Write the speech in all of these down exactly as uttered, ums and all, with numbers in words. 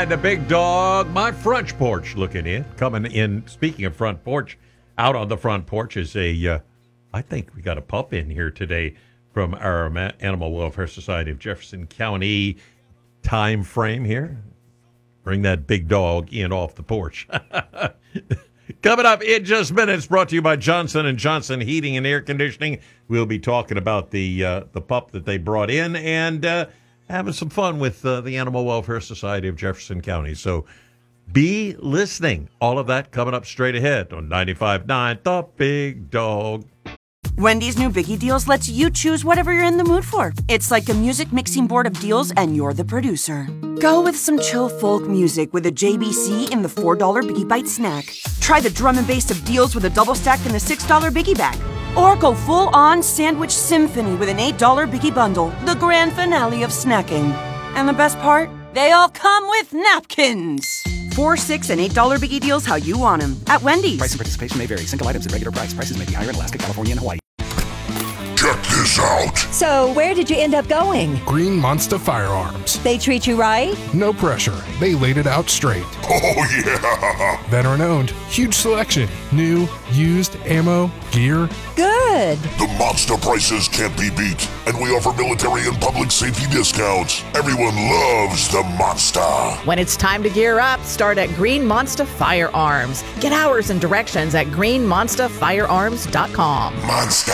And the big dog, my front porch looking in. Coming in, speaking of front porch, out on the front porch is a, uh, I think we got a pup in here today from our Animal Welfare Society of Jefferson County time frame here. Bring that big dog in off the porch. Coming up in just minutes, brought to you by Johnson and Johnson Heating and Air Conditioning. We'll be talking about the uh, the pup that they brought in and uh, having some fun with uh, the Animal Welfare Society of Jefferson County. So be listening. All of that coming up straight ahead on ninety-five point nine The Big Dog. Wendy's new Biggie Deals lets you choose whatever you're in the mood for. It's like a music mixing board of deals, and you're the producer. Go with some chill folk music with a J B C in the four dollar Biggie Bite snack. Try the drum and bass of deals with a double stack in the six dollar Biggie Bag. Or go full-on sandwich symphony with an eight dollar Biggie Bundle, the grand finale of snacking. And the best part? They all come with napkins. Four, six, and eight dollar Biggie Deals how you want them at Wendy's. Price and participation may vary. Single items at regular price. Prices may be higher in Alaska, California, and Hawaii. Check this out. So, where did you end up going? Green Monster Firearms. They treat you right? No pressure. They laid it out straight. Oh, yeah. Veteran owned. Huge selection. New, used, ammo, gear. Good. The monster prices can't be beat, and we offer military and public safety discounts. Everyone loves the monster. When it's time to gear up, start at Green Monster Firearms. Get hours and directions at green monster firearms dot com. Monster.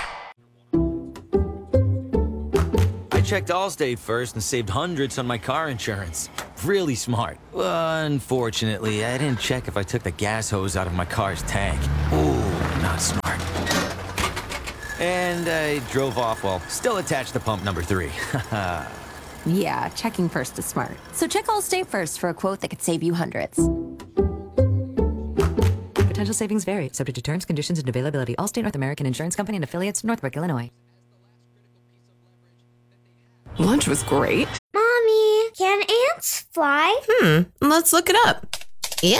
I checked Allstate first and saved hundreds on my car insurance. Really smart. Unfortunately, I didn't check if I took the gas hose out of my car's tank. Ooh, not smart. And I drove off while still attached to pump number three. Yeah, checking first is smart. So check Allstate first for a quote that could save you hundreds. Potential savings vary, subject to terms, conditions, and availability. Allstate North American Insurance Company and affiliates, Northbrook, Illinois. Lunch was great. Mommy, can ants fly? Hmm, let's look it up.